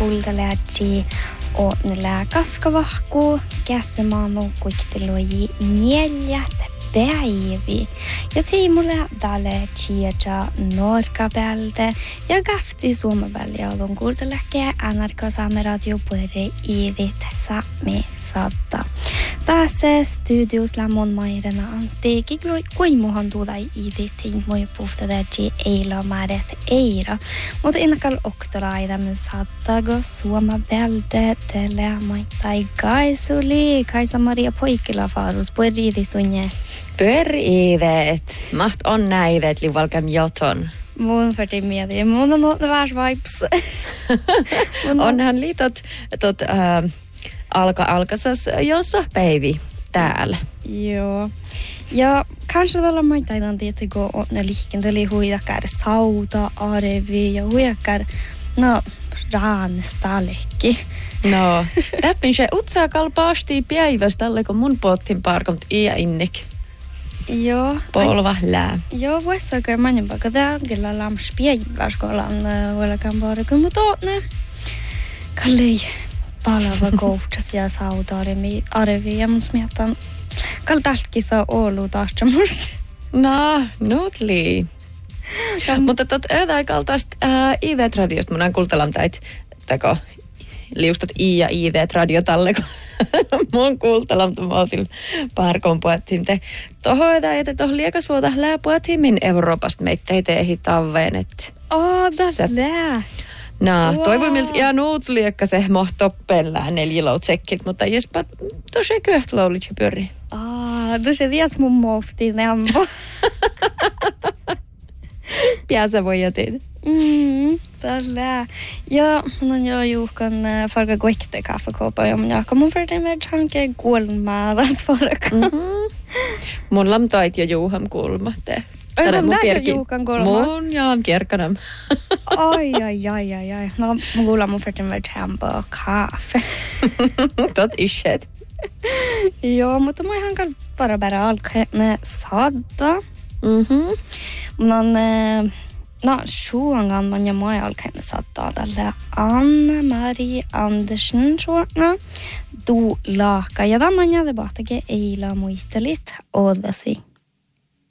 kuultelemaan onnella kaskavahku käsimaanu kuikteluji neljät päivi. Ja tiimulle tälle chieta norkapelde ja gafti suomapelle on kuultelekään NRK Saamen Radio puhude i tässä sadda. Tässä studiosla mon mairena Antti kuimuhan tuoda i ting moi puhtadaji eila maaret eira. Mutta innakal oktoraida men saddago suomapelde tälle maittai kaisuli Kaisa Maria Poikila farus puhude i tunne. Pyöriivet. Maht on näivet livalkam joton. Mun färdig med det. Mun on något värst vibes. Onhan liitot alkasas jossa päivi täällä. Joo. Ja kanske tällä maittain tietysti kun on liikendeli huijakar sauta arevi ja huijakar raanstallekki. No, täppin se utsaakal paasti päivästä tälle kun mun pottin parkomt ja innik. Joo. Polva lää. Joo, vuossakaan mannen vaikka tärkeällä lämps päivässä, kun ollaan huijakan parkoon, mutta ne kallei palava kouttas ja sauta arevi ja mun smietan kaltalkisa Oulu tahtamus. No, nutli. Mutta ödäikaltaista IVT-radiosta mun on kuultelam täko liustot I ja IVT-radio talle, kun mun kuultelam tuotil parkon puhuttiin te. Toho että toh liekasvuota lää puhuttiin min Euroopasta meitä ei teehi taveen, että that's lää. No, toivon miltä ihan nutli, että se mohtoppellään neliloutsekit, mutta jespa tosi köhtloulit ja pyöri. Tosi tiedät mun mohtiin nämpo. Piäsä voi jätin. Tällä. Ja mun on jo juhkan farga goikte kaffekoopa ja mun jaka mun färdig med tanke kuolmaadas farga. Mun lamtait jo juham kulma te. Oihan näkö juhkan kulma? Mun jaam kierkanam. Ai. No mun kuulla mun färdig med hampa kaffe. Tot ishet. Joo, mutta mä ihan bara alkaa ne sadda. Mun on suongan man ja moi alkaa ne sadda tälle Anne-Marie Andersen suonga du laaka. Ja tämän jälkeen bahtakin eila muistelit odasi.